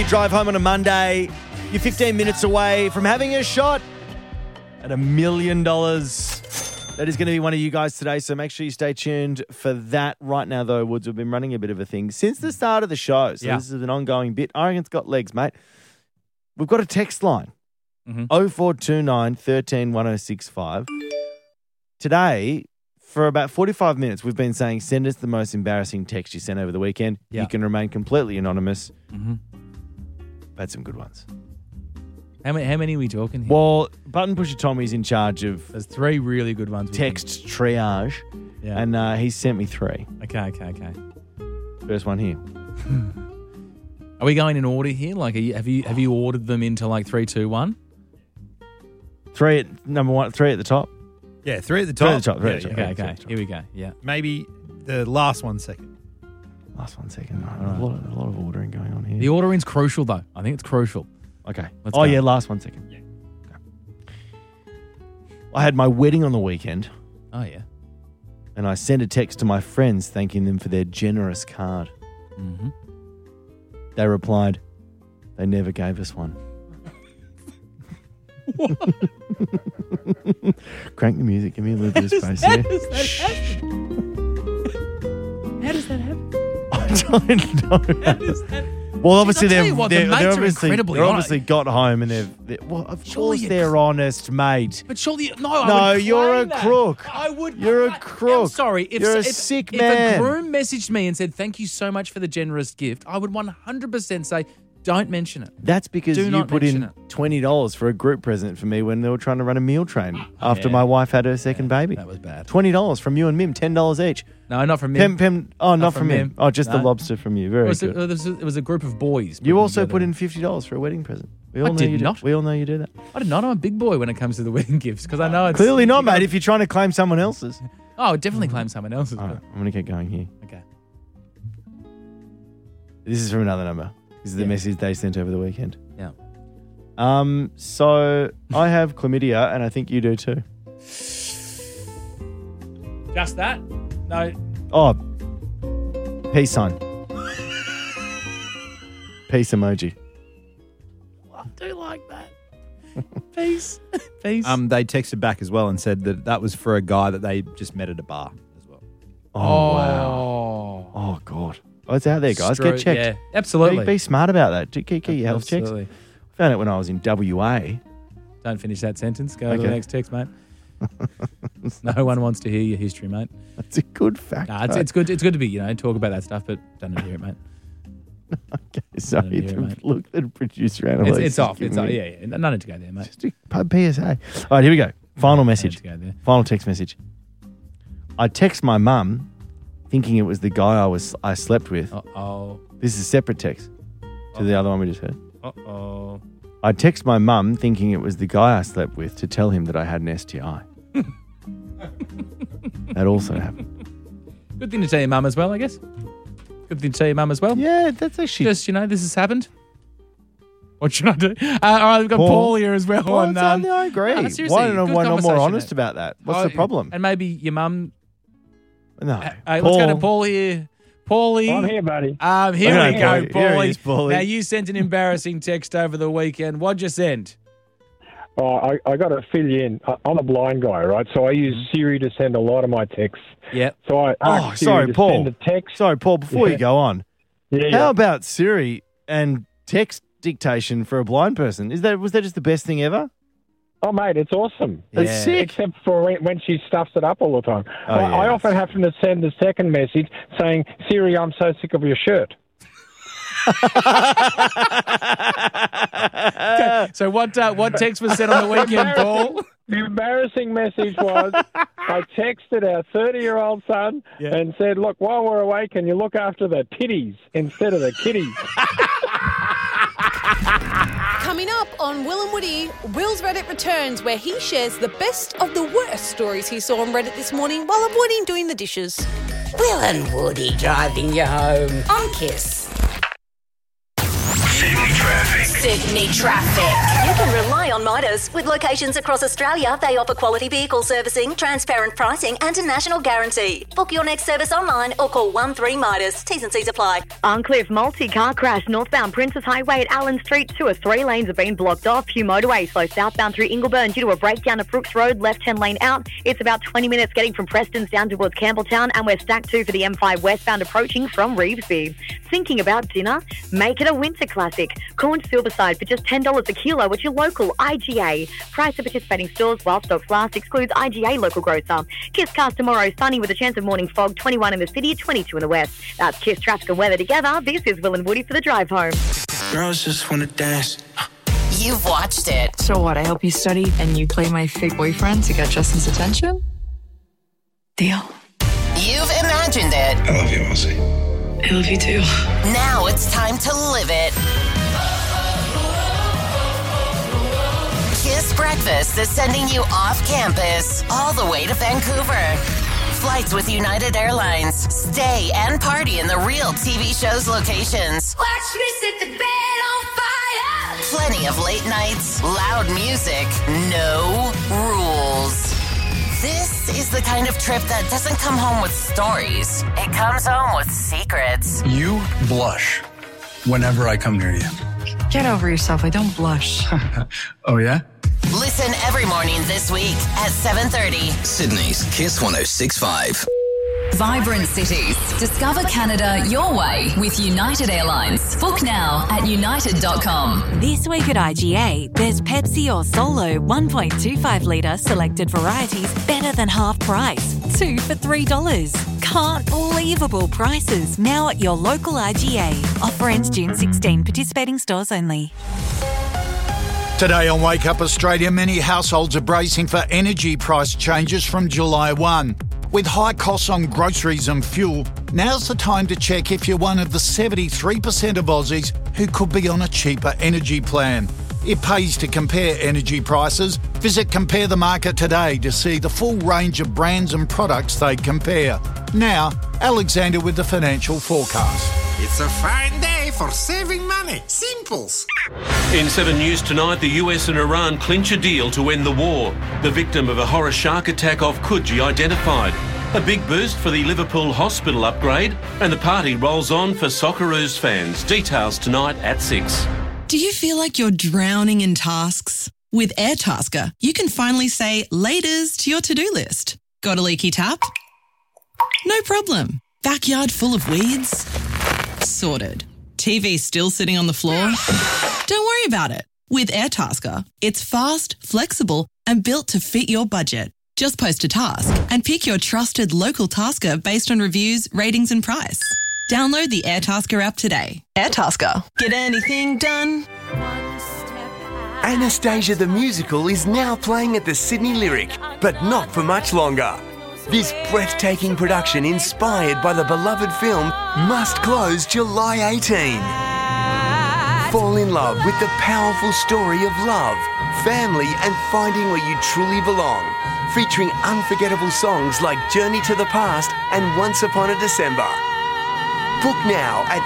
your drive home on a Monday. You're 15 minutes away from having a shot at $1 million. That is going to be one of you guys today, so make sure you stay tuned for that. Right now, though, Woods, we've been running a bit of a thing since the start of the show, so This is an ongoing bit. I reckon it's got legs, mate. We've got a text line, 0429 13 1065. Today, for about 45 minutes, we've been saying, send us the most embarrassing text you sent over the weekend. You can remain completely anonymous. We've had some good ones. How many are we talking here? Well, Button Pusher Tommy's in charge of There's 3 really good ones. text triage, and he's sent me 3. Okay. First one here. Are we going in order here? Like, have you ordered them into like 3, 2, 1? 3 at number 1, 3 at the top. Yeah, 3 at the top. 3 at the top. 3 at the top. Okay. Here we go. Yeah. Maybe the last one second. Last one second. A lot of ordering going on here. The ordering's crucial, though. I think it's crucial. Okay. Let's go. Yeah, last one second. Yeah. Okay. I had my wedding on the weekend. Oh, yeah. And I sent a text to my friends thanking them for their generous card. Mm-hmm. They replied, they never gave us one. What? Crank the music. Give me a little bit of space here. How does that happen? I don't know. How does that Well, obviously I'll tell you what, the mates are obviously incredibly obviously got home and well, of course they're honest, mate. But surely, I would you're claim a that. crook. I would. You're a crook. I'm sorry. You're a sick man. If a groom messaged me and said, "Thank you so much for the generous gift," I would 100% say, "Don't mention it." That's because Do you not put in mention $20 for a group present for me when they were trying to run a meal train after my wife had her second baby. That was bad. $20 from you and Mim, $10 each. No, not from Mim. Not from Mim. Oh, just the lobster from you. Very good. It was a group of boys. You also put in $50 for a wedding present. We all know you not. We all know you do that. I did not. I'm a big boy when it comes to the wedding gifts because I know it's Clearly not, mate. If you're trying to claim someone else's. Oh, definitely claim someone else's. All right, I'm going to keep going here. Okay. This is from another number. This is the message they sent over the weekend. Yeah. So I have chlamydia, and I think you do too. Just that? No. Oh, peace sign. Peace emoji. I do like that. Peace. Peace. They texted back as well and said that was for a guy that they just met at a bar as well. Oh, wow. Oh, God. Oh, it's out there, guys. Get checked. Yeah, absolutely. Be smart about that. Keep your health checks. Absolutely. Found it when I was in WA. Don't finish that sentence. Go to the next text, mate. No one wants to hear your history, mate. That's a good fact. Nah, it's good. It's good to be, talk about that stuff, but don't need to hear it, mate. Okay, sorry. Look, the producer analyst. It's off. It's off. Yeah. No need to go there, mate. Just a PSA. All right, here we go. Final message. Go there. Final text message. I text my mum thinking it was the guy I slept with. Uh-oh. This is a separate text to the other one we just heard. Uh-oh. I text my mum thinking it was the guy I slept with to tell him that I had an STI. That also happened. Good thing to tell your mum as well, I guess. Good thing to tell your mum as well. Yeah, that's actually... Just, this has happened. What should I do? All right, we've got Paul here as well. I agree. No, seriously, why good not more conversation, honest mate. about that? What's the problem? And maybe your mum... No. Hey, let's go to Paul here. Paulie. I'm here, buddy. Here we go, Here he is, Paulie. Now, you sent an embarrassing text over the weekend. What'd you send? Oh, I got to fill you in. I'm a blind guy, right? So I use Siri to send a lot of my texts. Yep. So I asked Siri to send a text. Sorry, Paul, before you go on, how about Siri and text dictation for a blind person? Was that just the best thing ever? Oh, mate, it's awesome. That's sick. Except for when she stuffs it up all the time. Oh, yeah. I often have to send the second message saying, Siri, I'm so sick of your shirt. Okay, so what text was sent on the weekend, Paul? The embarrassing message was, I texted our 30-year-old son and said, look, while we're away, can you look after the titties instead of the kitties? Coming up on Will and Woody, Will's Reddit returns, where he shares the best of the worst stories he saw on Reddit this morning while avoiding doing the dishes. Will and Woody driving you home on Kiss. Sydney Traffic. You can rely on Midas. With locations across Australia, they offer quality vehicle servicing, transparent pricing and a national guarantee. Book your next service online or call 13 Midas. T's and C's apply. Arncliffe multi-car crash northbound Princess Highway at Allen Street. 2 of 3 lanes have been blocked off. Hugh Motorway slow southbound through Ingleburn due to a breakdown of Brooks Road. Left-hand lane out. It's about 20 minutes getting from Prestons down towards Campbelltown, and we're stacked 2 for the M5 westbound approaching from Revesby. Thinking about dinner? Make it a winter classic. Corn Silverside for just $10 a kilo at your local IGA. Price of participating stores while stocks last excludes IGA local grocer. Kiss cast tomorrow, sunny with a chance of morning fog, 21 in the city, 22 in the west. That's Kiss traffic and weather together. This is Will and Woody for the drive home. Girls just want to dance. You've watched it. So what, I help you study and you play my fake boyfriend to get Justin's attention? Deal. You've imagined it. I love you, Ozzy. I love you too. Now it's time to live it. Kiss Breakfast is sending you off campus all the way to Vancouver. Flights with United Airlines. Stay and party in the real TV show's locations. Watch me set the bed on fire. Plenty of late nights, loud music, no rules. This is the kind of trip that doesn't come home with stories. It comes home with secrets. You blush whenever I come near you. Get over yourself. I don't blush. Oh, yeah? Listen every morning this week at 7:30. Sydney's Kiss 106.5. Vibrant cities. Discover Canada your way with United Airlines. Book now at united.com. This week at IGA, there's Pepsi or Solo 1.25 litre selected varieties better than half price. 2 for $3. Can't believable prices now at your local IGA. Offer ends June 16. Participating stores only. Today on Wake Up Australia, many households are bracing for energy price changes from July 1. With high costs on groceries and fuel, now's the time to check if you're one of the 73% of Aussies who could be on a cheaper energy plan. It pays to compare energy prices. Visit Compare the Market today to see the full range of brands and products they compare. Now, Alexander with the financial forecast. It's a fine day for saving money. Simples. In 7 News tonight, the US and Iran clinch a deal to end the war. The victim of a horror shark attack off Coogee identified. A big boost for the Liverpool hospital upgrade. And the party rolls on for Socceroos fans. Details tonight at 6. Do you feel like you're drowning in tasks? With Airtasker, you can finally say laters to your to-do list. Got a leaky tap? No problem. Backyard full of weeds? Sorted. TV still sitting on the floor? Don't worry about it. With Airtasker, it's fast, flexible, and built to fit your budget. Just post a task and pick your trusted local tasker based on reviews, ratings, and price. Download the Airtasker app today. Airtasker. Get anything done? Anastasia the Musical is now playing at the Sydney Lyric, but not for much longer. This breathtaking production, inspired by the beloved film, must close July 18. Fall in love with the powerful story of love, family, and finding where you truly belong. Featuring unforgettable songs like Journey to the Past and Once Upon a December. Book now at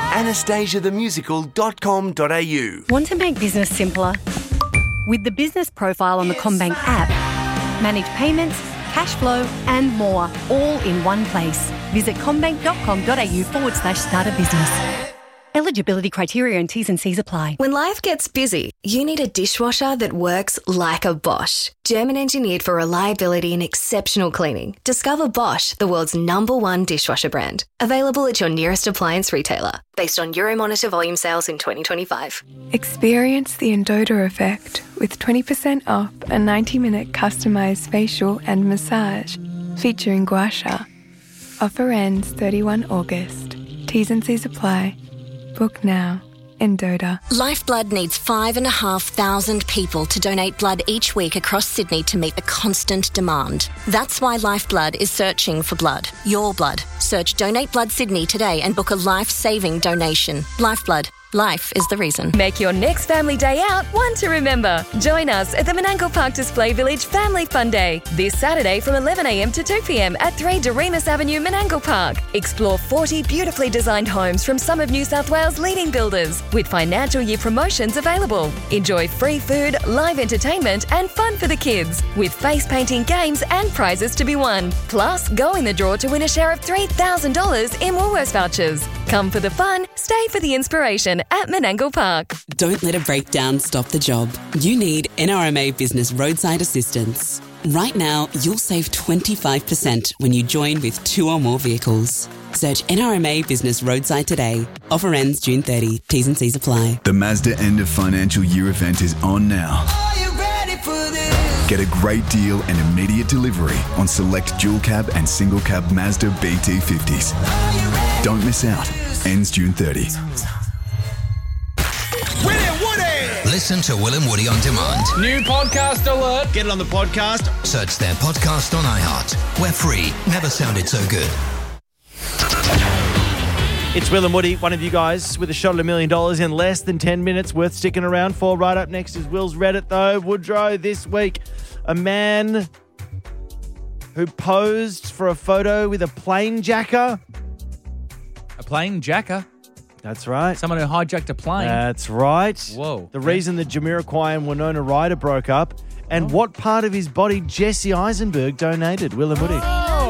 anastasiathemusical.com.au. Want to make business simpler? With the business profile on the CommBank app, manage payments, cash flow and more, all in one place. Visit commbank.com.au/start a business. Eligibility criteria and T's and C's apply. When life gets busy, you need a dishwasher that works like a Bosch. German engineered for reliability and exceptional cleaning. Discover Bosch, the world's #1 dishwasher brand. Available at your nearest appliance retailer. Based on Euromonitor volume sales in 2025. Experience the Endota effect with 20% off a 90-minute customised facial and massage featuring gua sha. Offer ends 31 August. T's and C's apply. Book now. Endota. Lifeblood needs 5,500 people to donate blood each week across Sydney to meet the constant demand. That's why Lifeblood is searching for blood. Your blood. Search Donate Blood Sydney today and book a life-saving donation. Lifeblood. Life is the reason. Make your next family day out one to remember. Join us at the Menangle Park Display Village Family Fun Day this Saturday from 11 a.m. to 2 p.m. at 3 Doremus Avenue, Menangle Park. Explore 40 beautifully designed homes from some of New South Wales' leading builders with financial year promotions available. Enjoy free food, live entertainment and fun for the kids with face painting games and prizes to be won. Plus, go in the draw to win a share of $3,000 in Woolworths vouchers. Come for the fun, stay for the inspiration at Menangle Park. Don't let a breakdown stop the job. You need NRMA Business Roadside Assistance. Right now, you'll save 25% when you join with 2 or more vehicles. Search NRMA Business Roadside today. Offer ends June 30. T's and C's apply. The Mazda end of financial year event is on now. Are you ready for this? Get a great deal and immediate delivery on select dual cab and single cab Mazda BT50s. Don't miss out. Ends June 30. Listen to Will and Woody on demand. New podcast alert. Get it on the podcast. Search their podcast on iHeart. We're free. Never sounded so good. It's Will and Woody, one of you guys, with a shot at $1 million in less than 10 minutes, worth sticking around for. Right up next is Will's Reddit, though. Woodrow, this week, a man who posed for a photo with a plane jacker. A plane jacker? That's right. Someone who hijacked a plane? That's right. Whoa. The reason the Jamiroquai and Winona Ryder broke up, and what part of his body Jesse Eisenberg donated. Will and Woody.